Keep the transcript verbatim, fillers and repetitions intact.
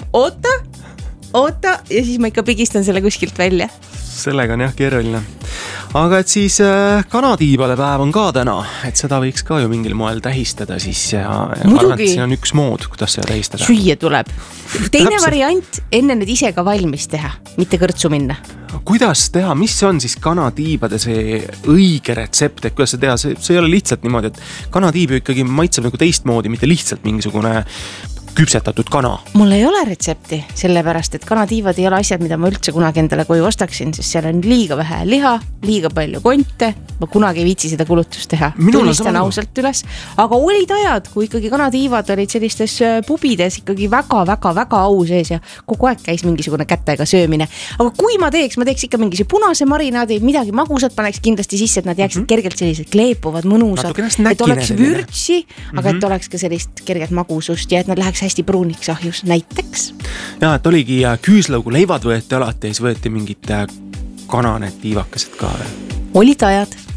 oota, oota ja siis ma ikka pigistan selle kuskilt välja. Sellega on jah keeruline. Aga et siis äh, kanatiibade päev on ka täna, et seda võiks ka ju mingil moel tähistada siis ja, ja ma arvan, et siin on üks mood, kuidas seda tähistada. Süüa tuleb. Teine Täpselt. Variant, enne need ise ka valmis teha, mitte kõrtsu minna. Kuidas teha, mis on siis kanatiibade see õige retsept, et kuidas see teha, see, see ei ole lihtsalt niimoodi, et kanatiib ju ikkagi maitseb nagu teistmoodi, mitte lihtsalt mingisugune küpsetatud kana. Mul ei ole retsepti, sellepärast, et kanatiivad ei ole asjad, mida ma üldse kunagi endale koju ostaksin, sest seal on liiga vähe liha, liiga palju konte, ma kunagi ei viitsi seda kulutust teha. Tunnistan ausalt üles, aga olid ajad, kui ikkagi kanatiivad olid sellistes pubides ikkagi väga-väga-väga au sees ja kogu aeg käis mingisugune kätega söömine. Aga kui ma teeks, ma teeks ikka mingise punase marinaadi, midagi magusat paneks kindlasti sisse, et nad jääksid mm-hmm. kergelt sellised kleepuvad, mõnusad, et oleks vürtsi, aga mm-hmm. et oleks ka sellist kergelt magusust ja et nad läheks hästi pruuniks ahjus näiteks. Ja, et oligi küüslaugu leivad võeti alati ja siis võeti mingid kananed tiivakesed ka. Olid ajad.